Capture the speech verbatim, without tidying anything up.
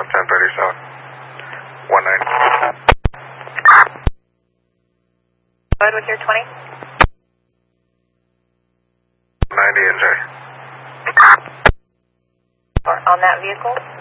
South ten thirty-seven. one ninety. Go ahead with your twenty. ninety N J. On that vehicle.